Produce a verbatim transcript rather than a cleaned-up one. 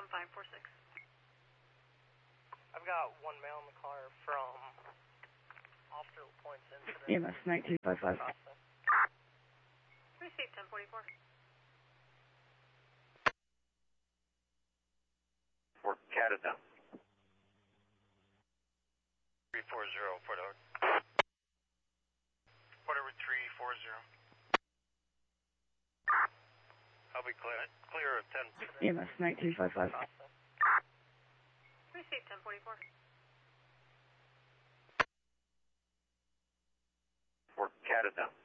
from five four six. I've got one male in the car from Officer LaPointe's incident. E M S nineteen five five. Receive ten forty-four. For Canada. three four zero, Port Edward. Port Edward three four zero. I'll be clear, clear of ten. E M S nineteen five five. Receive ten forty-four. For Canada.